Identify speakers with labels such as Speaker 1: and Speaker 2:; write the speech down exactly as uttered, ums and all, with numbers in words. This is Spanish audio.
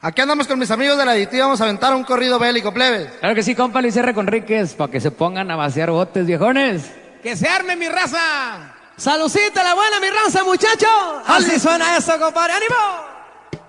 Speaker 1: Aquí andamos con mis amigos de la aditiva, vamos a aventar un corrido bélico, plebes.
Speaker 2: Claro que sí, compa Luis R. Conríquez, para que se pongan a vaciar botes, viejones.
Speaker 3: ¡Que se arme mi raza!
Speaker 4: ¡Salucita la buena, mi raza, muchachos! Así suena eso, compadre, ánimo.